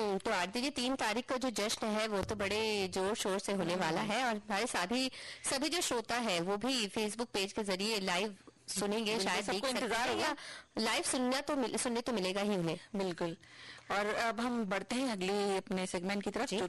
तो आरती जी 3 तारीख का जो जश्न है वो तो बड़े जोर शोर से होने वाला है और हमारे साथ सभी जो श्रोता है वो भी फेसबुक पेज के जरिए लाइव सुनेंगे, शायद देख सकते हैं या लाइव सुनने तो मिलेगा ही उन्हें। बिल्कुल। और अब हम बढ़ते हैं अगले अपने सेगमेंट की तरफ, जो